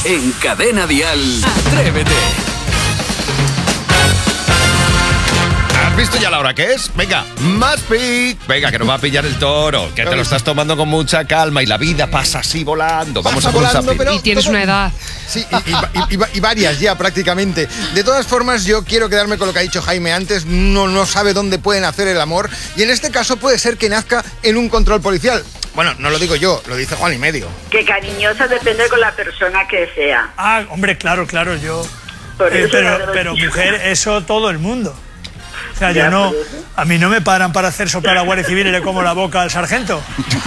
En Cadena Dial, Atrévete. ¿Has visto ya la hora que es? Venga, más pic. Venga, que nos va a pillar el toro. Que te lo estás tomando con mucha calma y la vida pasa así volando. Vamos a por un zapping. Y tienes una edad. Sí, y varias ya prácticamente. De todas formas, yo quiero quedarme con lo que ha dicho Jaime antes. No sabe dónde pueden hacer el amor. Y en este caso puede ser que nazca en un control policial. Bueno, no lo digo yo, lo dice Juan y medio. Que cariñosa depende con la persona que sea. Ah, hombre, claro, yo. Pero mujer, eso todo el mundo. O sea, yo no. A mí no me paran para hacer soplar a la Guardia Civil y le como la boca al sargento.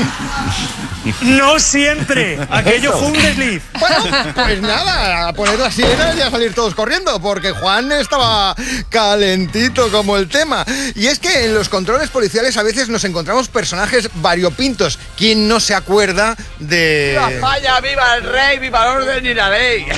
No siempre. Aquello fue un desliz. Bueno, pues nada, a poner las sirenas y a salir todos corriendo, porque Juan estaba calentito como el tema. Y es que en los controles policiales a veces nos encontramos personajes variopintos. ¿Quién no se acuerda de...? ¡Viva España, viva el rey, viva el orden y la ley!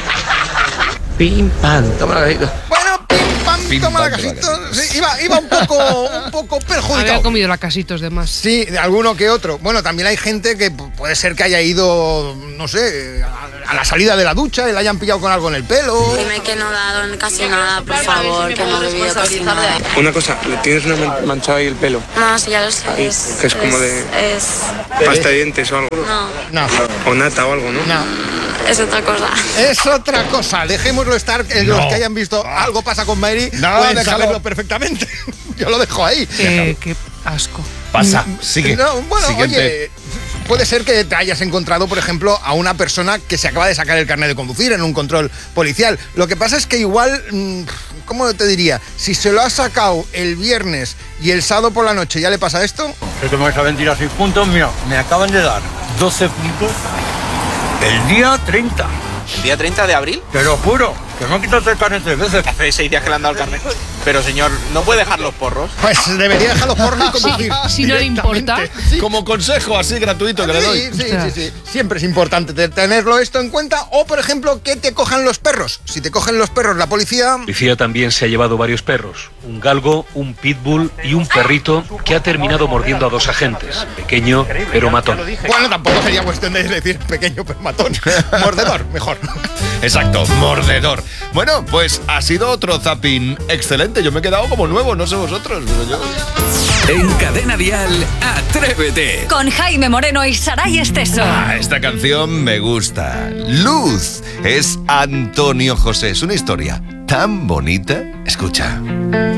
Pim, pam, toma la casito. Bueno, pim, toma la casito. Sí, iba un poco perjudicado. Había comido la casitos de más. Sí, de alguno que otro. Bueno, también hay gente que puede ser que haya ido, no sé, a la salida de la ducha y la hayan pillado con algo en el pelo. Dime que no he dado casi nada, por favor, que no he bebido casi nada. Una cosa, ¿tienes una manchada ahí el pelo? No, sí, ya lo sé. Que es como de pasta de dientes o algo. No. O nata o algo, ¿no? No. Es otra cosa. Es otra cosa. Dejémoslo estar. Los que hayan visto Algo pasa con Mary pueden saberlo perfectamente. Yo lo dejo ahí. Qué asco. Pasa, sigue. No, bueno, Siguiente. oye, puede ser que te hayas encontrado, por ejemplo, a una persona que se acaba de sacar el carnet de conducir en un control policial. Lo que pasa es que igual, ¿cómo te diría? Si se lo ha sacado el viernes y el sábado por la noche, ¿ya le pasa esto? Es que me vais a mentir a 6 puntos, mira, me acaban de dar 12 puntos el día 30. ¿El día 30 de abril? Te lo juro, que me han quitado el carnet 3 veces. Hace 6 días que le han dado el carnet. Pero señor, ¿no puede dejar los porros? Pues debería dejar los porros y conducir. Si no le importa. Sí. Como consejo así gratuito que le doy. Sí. Siempre es importante tenerlo esto en cuenta. O, por ejemplo, que te cojan los perros. Si te cogen los perros la policía... La policía también se ha llevado varios perros. Un galgo, un pitbull y un perrito que ha terminado mordiendo a 2 agentes. Pequeño, pero matón. Bueno, tampoco sería cuestión de decir pequeño pero matón. Mordedor, mejor. Exacto, mordedor. Bueno, pues ha sido otro zapping excelente. Yo me he quedado como nuevo, no sé vosotros, pero yo... En Cadena Dial, Atrévete. Con Jaime Moreno y Saray Esteso. Esta canción me gusta. Luz es Antonio José. Es una historia tan bonita. Escucha.